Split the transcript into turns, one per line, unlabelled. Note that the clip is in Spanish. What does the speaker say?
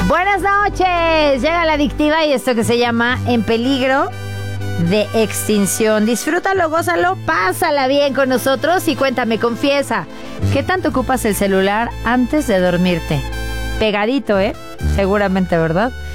Buenas noches. Llega la adictiva y esto que se llama En Peligro de Extinción. Disfrútalo, gózalo, pásala bien con nosotros y cuéntame, confiesa, ¿qué tanto ocupas el celular antes de dormirte? Pegadito, seguramente, ¿verdad?